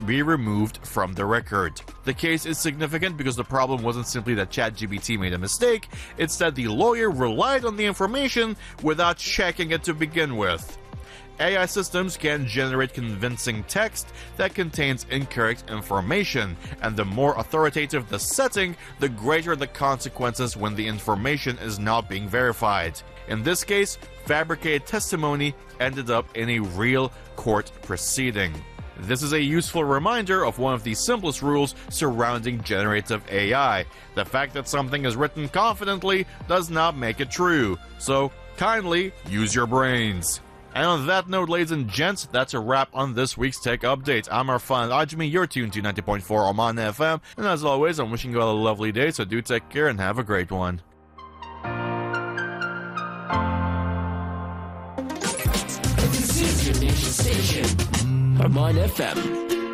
be removed from the record. The case is significant because the problem wasn't simply that ChatGPT made a mistake, it's that the lawyer relied on the information without checking it to begin with. AI systems can generate convincing text that contains incorrect information, and the more authoritative the setting, the greater the consequences when the information is not being verified. In this case, fabricated testimony ended up in a real court proceeding. This is a useful reminder of one of the simplest rules surrounding generative AI. The fact that something is written confidently does not make it true, so kindly use your brains. And on that note, ladies and gents, that's a wrap on this week's Tech Update. I'm Arfan Ajmi, you're tuned to 90.4 Oman FM, and as always, I'm wishing you all a lovely day, so do take care and have a great one. This is your nation station, Oman FM.